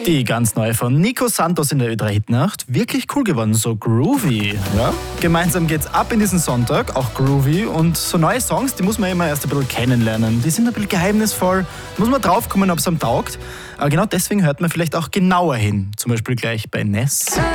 Die ganz neue von Nico Santos in der Ö3-Hitnacht. Wirklich cool geworden, so groovy. Ja? Gemeinsam geht's ab in diesen Sonntag, auch groovy. Und so neue Songs, die muss man immer erst ein bisschen kennenlernen. Die sind ein bisschen geheimnisvoll, muss man draufkommen, ob es einem taugt. Aber genau deswegen hört man vielleicht auch genauer hin. Zum Beispiel gleich bei Ness.